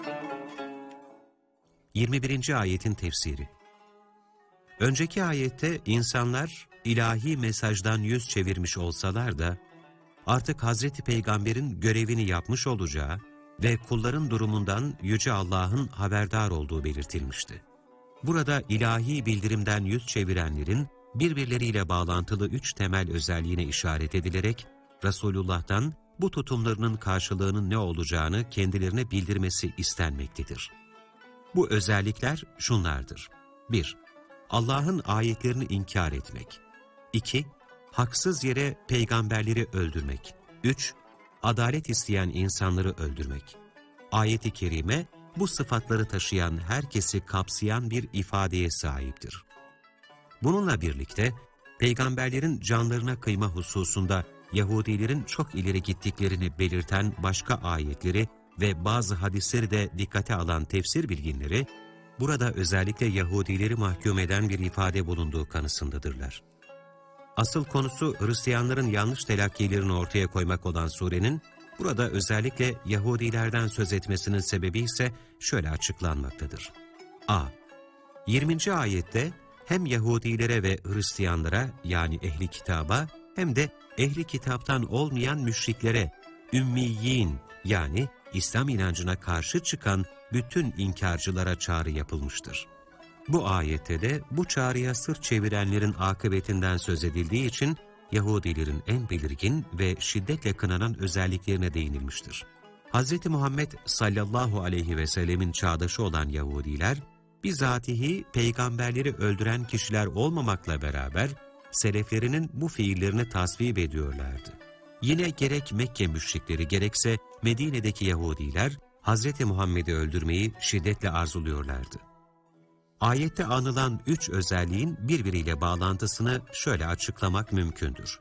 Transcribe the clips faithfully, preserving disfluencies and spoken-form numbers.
yirmi birinci ayetin tefsiri. Önceki ayette insanlar ilahi mesajdan yüz çevirmiş olsalar da artık Hazreti Peygamber'in görevini yapmış olacağı ve kulların durumundan Yüce Allah'ın haberdar olduğu belirtilmişti. Burada ilahi bildirimden yüz çevirenlerin birbirleriyle bağlantılı üç temel özelliğine işaret edilerek Resulullah'tan bu tutumlarının karşılığının ne olacağını kendilerine bildirmesi istenmektedir. Bu özellikler şunlardır. bir Allah'ın ayetlerini inkar etmek. iki Haksız yere peygamberleri öldürmek. üç Adalet isteyen insanları öldürmek. Ayet-i kerime bu sıfatları taşıyan herkesi kapsayan bir ifadeye sahiptir. Bununla birlikte peygamberlerin canlarına kıyma hususunda Yahudilerin çok ileri gittiklerini belirten başka ayetleri ve bazı hadisleri de dikkate alan tefsir bilginleri, burada özellikle Yahudileri mahkum eden bir ifade bulunduğu kanısındadırlar. Asıl konusu Hristiyanların yanlış telakkilerini ortaya koymak olan surenin, burada özellikle Yahudilerden söz etmesinin sebebi ise şöyle açıklanmaktadır. A. yirminci ayette hem Yahudilere ve Hristiyanlara yani ehli kitaba hem de ehli kitaptan olmayan müşriklere, ümmiyin yani İslam inancına karşı çıkan bütün inkarcılara çağrı yapılmıştır. Bu ayette de bu çağrıya sırt çevirenlerin akıbetinden söz edildiği için Yahudilerin en belirgin ve şiddetle kınanan özelliklerine değinilmiştir. Hz. Muhammed sallallahu aleyhi ve sellemin çağdaşı olan Yahudiler, bizatihi peygamberleri öldüren kişiler olmamakla beraber seleflerinin bu fiillerini tasvip ediyorlardı. Yine gerek Mekke müşrikleri gerekse Medine'deki Yahudiler Hz. Muhammed'i öldürmeyi şiddetle arzuluyorlardı. Ayette anılan üç özelliğin birbiriyle bağlantısını şöyle açıklamak mümkündür.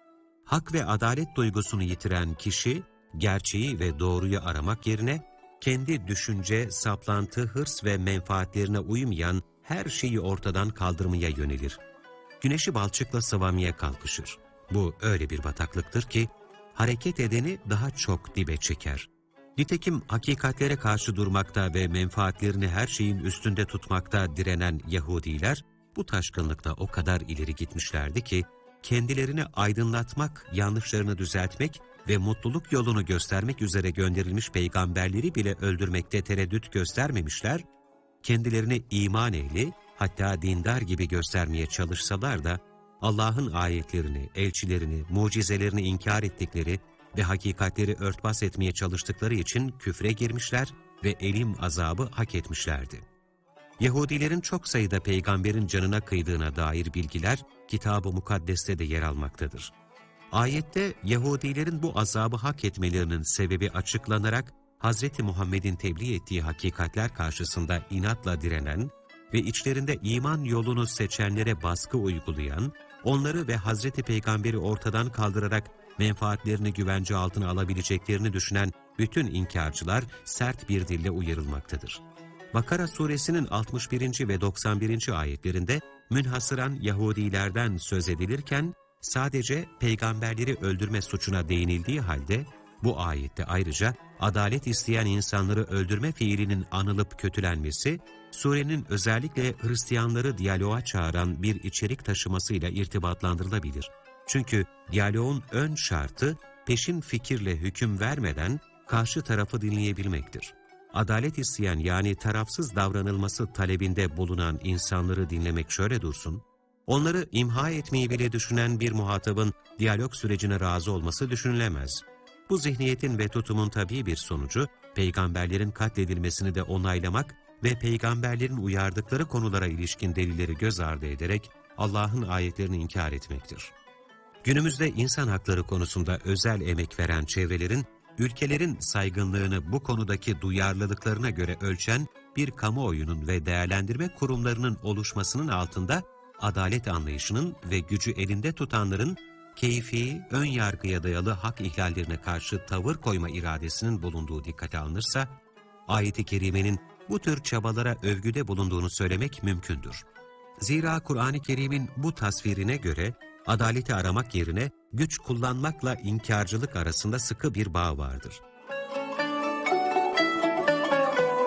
Hak ve adalet duygusunu yitiren kişi, gerçeği ve doğruyu aramak yerine, kendi düşünce, saplantı, hırs ve menfaatlerine uymayan her şeyi ortadan kaldırmaya yönelir. Güneşi balçıkla sıvamaya kalkışır. Bu öyle bir bataklıktır ki, hareket edeni daha çok dibe çeker. Nitekim hakikatlere karşı durmakta ve menfaatlerini her şeyin üstünde tutmakta direnen Yahudiler, bu taşkınlıkta o kadar ileri gitmişlerdi ki, kendilerini aydınlatmak, yanlışlarını düzeltmek ve mutluluk yolunu göstermek üzere gönderilmiş peygamberleri bile öldürmekte tereddüt göstermemişler, kendilerini iman ehli, hatta dindar gibi göstermeye çalışsalar da, Allah'ın ayetlerini, elçilerini, mucizelerini inkar ettikleri ve hakikatleri örtbas etmeye çalıştıkları için küfre girmişler ve elim azabı hak etmişlerdi. Yahudilerin çok sayıda peygamberin canına kıydığına dair bilgiler Kitab-ı Mukaddes'te de yer almaktadır. Ayette Yahudilerin bu azabı hak etmelerinin sebebi açıklanarak Hz. Muhammed'in tebliğ ettiği hakikatler karşısında inatla direnen ve içlerinde iman yolunu seçenlere baskı uygulayan, onları ve Hz. Peygamber'i ortadan kaldırarak menfaatlerini güvence altına alabileceklerini düşünen bütün inkarcılar sert bir dille uyarılmaktadır. Bakara suresinin altmış birinci ve doksan birinci ayetlerinde münhasıran Yahudilerden söz edilirken sadece peygamberleri öldürme suçuna değinildiği halde bu ayette ayrıca adalet isteyen insanları öldürme fiilinin anılıp kötülenmesi, surenin özellikle Hristiyanları diyaloğa çağıran bir içerik taşımasıyla irtibatlandırılabilir. Çünkü diyaloğun ön şartı peşin fikirle hüküm vermeden karşı tarafı dinleyebilmektir. Adalet isteyen yani tarafsız davranılması talebinde bulunan insanları dinlemek şöyle dursun, onları imha etmeyi bile düşünen bir muhatabın diyalog sürecine razı olması düşünülemez. Bu zihniyetin ve tutumun tabii bir sonucu, peygamberlerin katledilmesini de onaylamak ve peygamberlerin uyardıkları konulara ilişkin delilleri göz ardı ederek Allah'ın ayetlerini inkar etmektir. Günümüzde insan hakları konusunda özel emek veren çevrelerin, ülkelerin saygınlığını bu konudaki duyarlılıklarına göre ölçen bir kamuoyunun ve değerlendirme kurumlarının oluşmasının altında adalet anlayışının ve gücü elinde tutanların keyfi, ön yargıya dayalı hak ihlallerine karşı tavır koyma iradesinin bulunduğu dikkate alınırsa, ayet-i kerimenin bu tür çabalara övgüde bulunduğunu söylemek mümkündür. Zira Kur'an-ı Kerim'in bu tasvirine göre, adaleti aramak yerine güç kullanmakla inkarcılık arasında sıkı bir bağ vardır.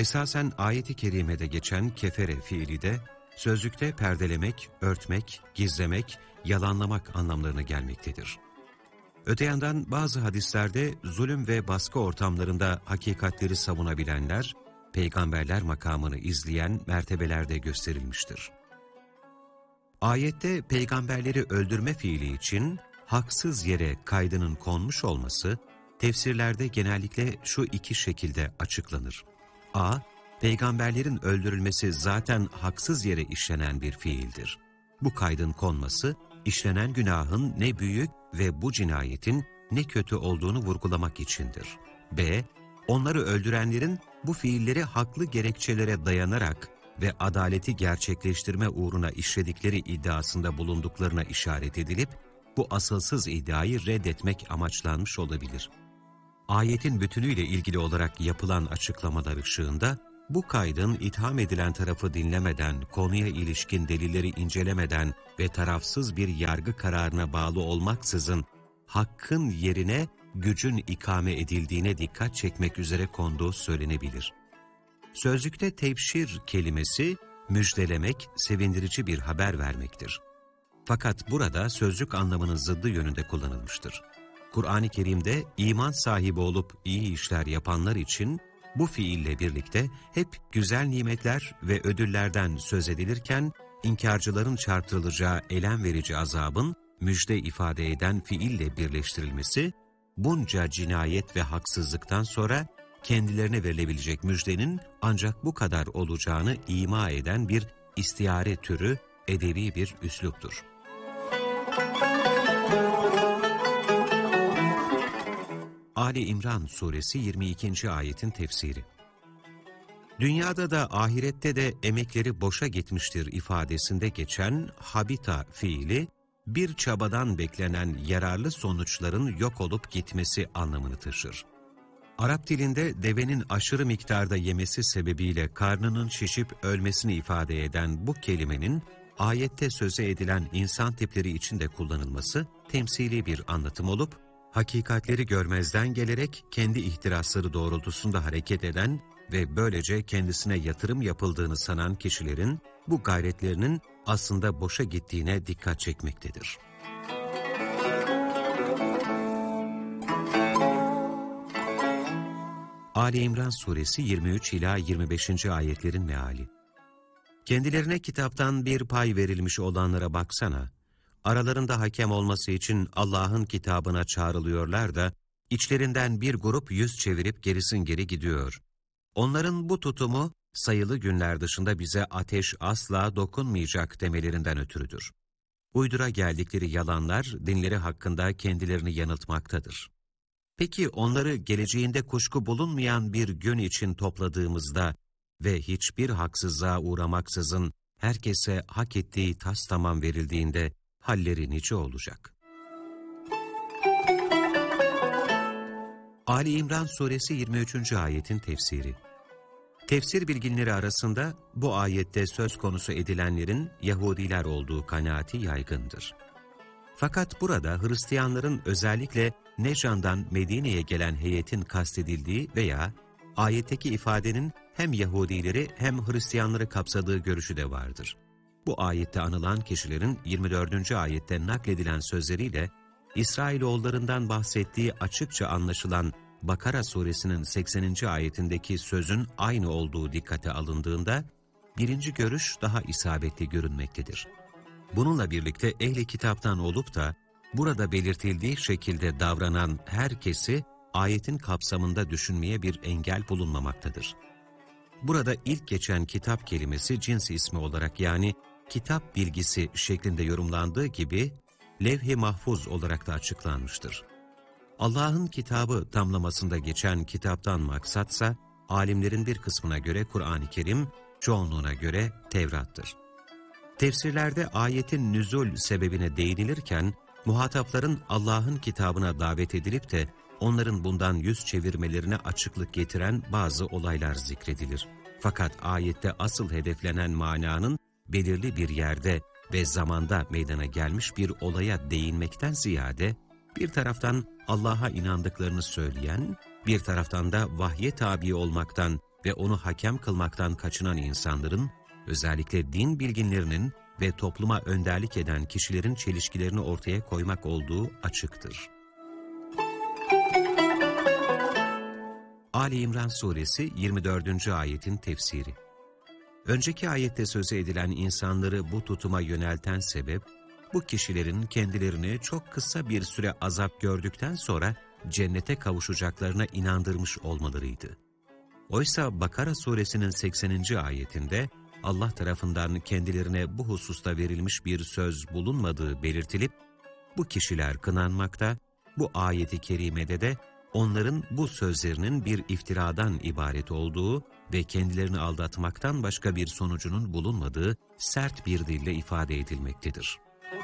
Esasen ayet-i kerimede geçen kefere fiili de sözlükte perdelemek, örtmek, gizlemek, yalanlamak anlamlarına gelmektedir. Öte yandan bazı hadislerde zulüm ve baskı ortamlarında hakikatleri savunabilenler, peygamberler makamını izleyen mertebelerde gösterilmiştir. Ayette peygamberleri öldürme fiili için haksız yere kaydının konmuş olması, tefsirlerde genellikle şu iki şekilde açıklanır. A. Peygamberlerin öldürülmesi zaten haksız yere işlenen bir fiildir. Bu kaydın konması, işlenen günahın ne büyük ve bu cinayetin ne kötü olduğunu vurgulamak içindir. B. Onları öldürenlerin bu fiilleri haklı gerekçelere dayanarak ve adaleti gerçekleştirme uğruna işledikleri iddiasında bulunduklarına işaret edilip, bu asılsız iddiayı reddetmek amaçlanmış olabilir. Ayetin bütünüyle ilgili olarak yapılan açıklamalar ışığında, bu kaydın itham edilen tarafı dinlemeden, konuya ilişkin delilleri incelemeden ve tarafsız bir yargı kararına bağlı olmaksızın, hakkın yerine gücün ikame edildiğine dikkat çekmek üzere konduğu söylenebilir. Sözlükte tebşir kelimesi, müjdelemek, sevindirici bir haber vermektir. Fakat burada sözlük anlamının zıddı yönünde kullanılmıştır. Kur'an-ı Kerim'de iman sahibi olup iyi işler yapanlar için bu fiille birlikte hep güzel nimetler ve ödüllerden söz edilirken, inkarcıların çarptırılacağı elem verici azabın müjde ifade eden fiille birleştirilmesi, bunca cinayet ve haksızlıktan sonra kendilerine verilebilecek müjdenin ancak bu kadar olacağını ima eden bir istiyare türü, edebi bir üsluptur. Ali İmran Suresi yirmi ikinci ayetin tefsiri. Dünyada da ahirette de emekleri boşa gitmiştir ifadesinde geçen habita fiili, bir çabadan beklenen yararlı sonuçların yok olup gitmesi anlamını taşır. Arap dilinde devenin aşırı miktarda yemesi sebebiyle karnının şişip ölmesini ifade eden bu kelimenin, ayette söze edilen insan tipleri için de kullanılması temsili bir anlatım olup, hakikatleri görmezden gelerek kendi ihtirasları doğrultusunda hareket eden ve böylece kendisine yatırım yapıldığını sanan kişilerin bu gayretlerinin aslında boşa gittiğine dikkat çekmektedir. Ali İmran Suresi yirmi üç ila yirmi beşinci ayetlerin meali. Kendilerine kitaptan bir pay verilmiş olanlara baksana, aralarında hakem olması için Allah'ın kitabına çağrılıyorlar da, içlerinden bir grup yüz çevirip gerisin geri gidiyor. Onların bu tutumu, sayılı günler dışında bize ateş asla dokunmayacak demelerinden ötürüdür. Uydura geldikleri yalanlar, dinleri hakkında kendilerini yanıltmaktadır. Peki onları geleceğinde kuşku bulunmayan bir gün için topladığımızda ve hiçbir haksızlığa uğramaksızın herkese hak ettiği tas tamam verildiğinde halleri nice olacak? Ali İmran Suresi yirmi üçüncü ayetin tefsiri. Tefsir bilginleri arasında bu ayette söz konusu edilenlerin Yahudiler olduğu kanaati yaygındır. Fakat burada Hristiyanların özellikle Necan'dan Medine'ye gelen heyetin kastedildiği veya ayetteki ifadenin hem Yahudileri hem Hristiyanları kapsadığı görüşü de vardır. Bu ayette anılan kişilerin yirmi dördüncü ayette nakledilen sözleriyle İsrailoğullarından bahsettiği açıkça anlaşılan Bakara suresinin sekseninci ayetindeki sözün aynı olduğu dikkate alındığında birinci görüş daha isabetli görünmektedir. Bununla birlikte ehli kitaptan olup da burada belirtildiği şekilde davranan herkesi ayetin kapsamında düşünmeye bir engel bulunmamaktadır. Burada ilk geçen kitap kelimesi cins ismi olarak yani kitap bilgisi şeklinde yorumlandığı gibi levh-i mahfuz olarak da açıklanmıştır. Allah'ın kitabı tamlamasında geçen kitaptan maksatsa, alimlerin bir kısmına göre Kur'an-ı Kerim, çoğunluğuna göre Tevrat'tır. Tefsirlerde ayetin nüzul sebebine değinilirken, muhatapların Allah'ın kitabına davet edilip de onların bundan yüz çevirmelerine açıklık getiren bazı olaylar zikredilir. Fakat ayette asıl hedeflenen mananın belirli bir yerde ve zamanda meydana gelmiş bir olaya değinmekten ziyade, bir taraftan Allah'a inandıklarını söyleyen, bir taraftan da vahye tabi olmaktan ve onu hakem kılmaktan kaçınan insanların, özellikle din bilginlerinin ve topluma önderlik eden kişilerin çelişkilerini ortaya koymak olduğu açıktır. Ali İmran Suresi yirmi dördüncü ayetin tefsiri. Önceki ayette sözü edilen insanları bu tutuma yönelten sebep, bu kişilerin kendilerini çok kısa bir süre azap gördükten sonra cennete kavuşacaklarına inandırmış olmalarıydı. Oysa Bakara suresinin sekseninci ayetinde Allah tarafından kendilerine bu hususta verilmiş bir söz bulunmadığı belirtilip, bu kişiler kınanmakta, bu ayeti kerimede de onların bu sözlerinin bir iftiradan ibaret olduğu ve kendilerini aldatmaktan başka bir sonucunun bulunmadığı sert bir dille ifade edilmektedir.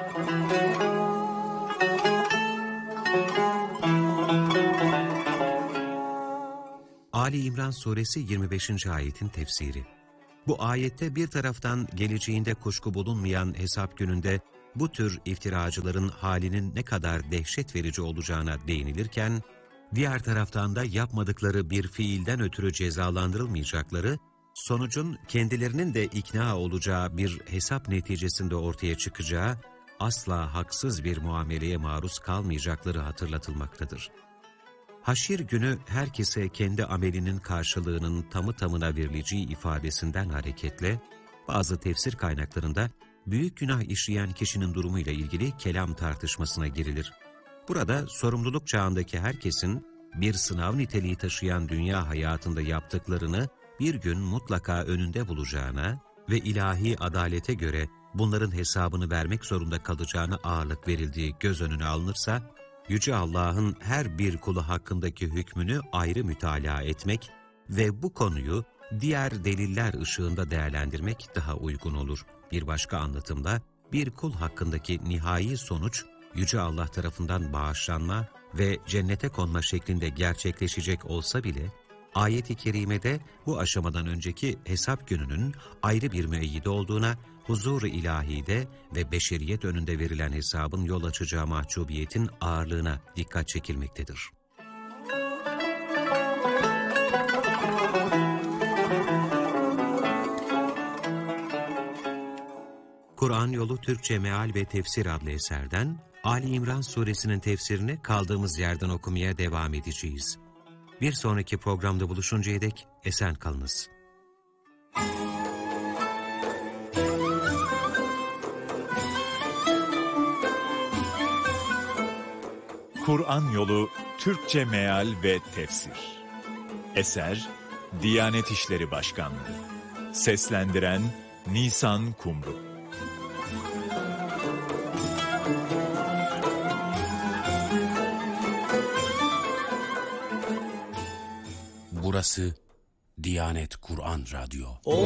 Ali İmran Suresi yirmi beşinci ayetin tefsiri. Bu ayette bir taraftan geleceğinde kuşku bulunmayan hesap gününde bu tür iftiracıların halinin ne kadar dehşet verici olacağına değinilirken, diğer taraftan da yapmadıkları bir fiilden ötürü cezalandırılmayacakları, sonucun kendilerinin de ikna olacağı bir hesap neticesinde ortaya çıkacağı, asla haksız bir muameleye maruz kalmayacakları hatırlatılmaktadır. Haşir günü herkese kendi amelinin karşılığının tamı tamına verileceği ifadesinden hareketle, bazı tefsir kaynaklarında büyük günah işleyen kişinin durumuyla ilgili kelam tartışmasına girilir. Burada sorumluluk çağındaki herkesin bir sınav niteliği taşıyan dünya hayatında yaptıklarını bir gün mutlaka önünde bulacağına ve ilahi adalete göre bunların hesabını vermek zorunda kalacağına ağırlık verildiği göz önüne alınırsa, Yüce Allah'ın her bir kulu hakkındaki hükmünü ayrı mütalaa etmek ve bu konuyu diğer deliller ışığında değerlendirmek daha uygun olur. Bir başka anlatımda bir kul hakkındaki nihai sonuç, Yüce Allah tarafından bağışlanma ve cennete konma şeklinde gerçekleşecek olsa bile, ayet-i kerimede bu aşamadan önceki hesap gününün ayrı bir müeyyide olduğuna, huzur-u ilahide ve beşeriyet önünde verilen hesabın yol açacağı mahcubiyetin ağırlığına dikkat çekilmektedir. Kur'an Yolu Türkçe Meal ve Tefsir adlı eserden Ali İmran Suresinin tefsirini kaldığımız yerden okumaya devam edeceğiz. Bir sonraki programda buluşuncaya dek esen kalınız. Kur'an Yolu Türkçe Meal ve Tefsir. Eser Diyanet İşleri Başkanlığı. Seslendiren Nisan Kumru. Burası Diyanet Kur'an Radyo.